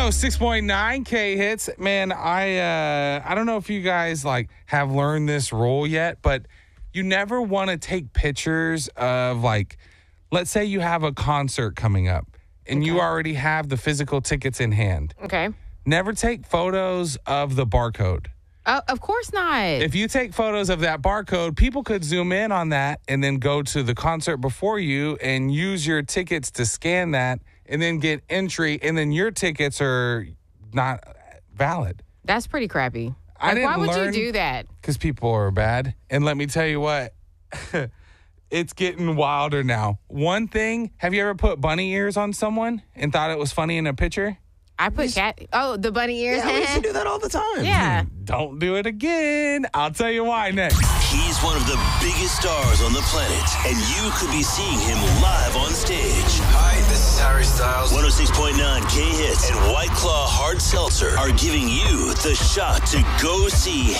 106.9 K hits. Man, I don't know if you guys have learned this rule yet, but you never want to take pictures of let's say you have a concert coming up and you already have the physical tickets in hand. Okay. Never take photos of the barcode. Of course not. If you take photos of that barcode, people could zoom in on that and then go to the concert before you and use your tickets to scan that and then get entry, and then your tickets are not valid. That's pretty crappy. Why would you do that? Because people are bad. And let me tell you what, it's getting wilder now. One thing, have you ever put bunny ears on someone and thought it was funny in a picture? I put the bunny ears. Yeah, we used to do that all the time. Yeah. Don't do it again. I'll tell you why next. He's one of the biggest stars on the planet, and you could be seeing him live on stage. Hi, this is Harry Styles. 106.9 K Hits and White Claw Hard Seltzer are giving you the shot to go see